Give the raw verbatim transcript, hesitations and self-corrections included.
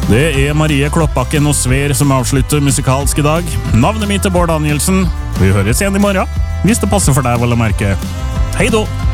Det er Marie Kloppbakken og Sver som avslutter musikalsk i dag. Navnet mitt er Bård Danielsen. Vi høres igjen i morgen, hvis det passer for deg, vel å merke. Hei då!